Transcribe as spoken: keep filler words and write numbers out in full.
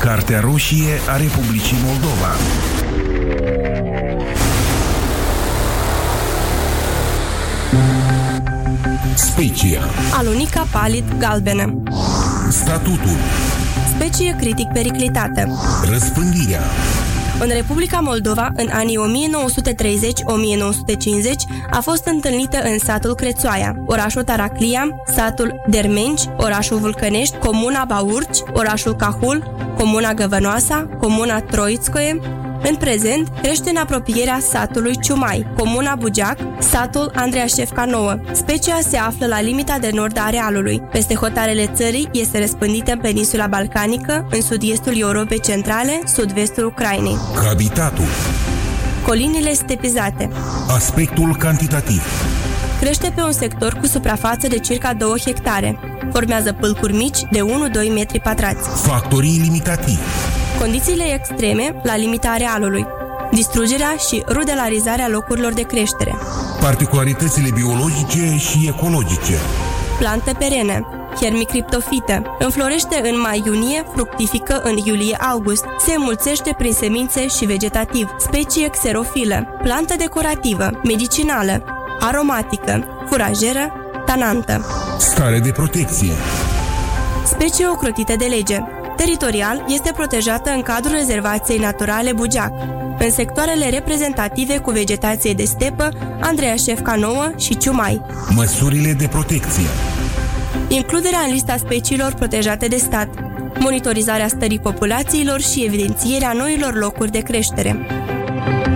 Cartea roșie a Republicii Moldova. Specia. Alunica palid galbenă. Statutul. Specie critic periclitată. Răspândirea. În Republica Moldova, în anii o mie nouă sute treizeci - o mie nouă sute cincizeci, a fost întâlnită în satul Crețoaia, orașul Taraclia, satul Dermenci, orașul Vulcănești, comuna Baurci, orașul Cahul, comuna Găvănoasa, comuna Troițcoe. În prezent, crește în apropierea satului Ciumai, comuna Bugeac, satul Andreașevca nouă. Specia se află la limita de nord a arealului. Peste hotarele țării este răspândită în peninsula balcanică, în sud-estul Europei centrale, sud-vestul Ucrainei. Habitatul. Colinile stepizate. Aspectul cantitativ. Crește pe un sector cu suprafață de circa două hectare. Formează pâlcuri mici de unu - doi metri pătrați. Factorii limitativi. Condițiile extreme la limita arealului. Distrugerea și rudelarizarea locurilor de creștere. Particularitățile biologice și ecologice. Plantă perene. Hermicriptofită. Înflorește în mai-iunie, fructifică în iulie-august. Se înmulțește prin semințe și vegetativ. Specie xerofilă. Plantă decorativă, medicinală, aromatică, furajeră, tanantă. Stare de protecție. Specie ocrotită de lege. Teritorial este protejată în cadrul rezervației naturale Bugeac, în sectoarele reprezentative cu vegetație de stepă, Andreașevca nouă și Ciumai. Măsurile de protecție. Includerea în lista speciilor protejate de stat, monitorizarea stării populațiilor și evidențierea noilor locuri de creștere.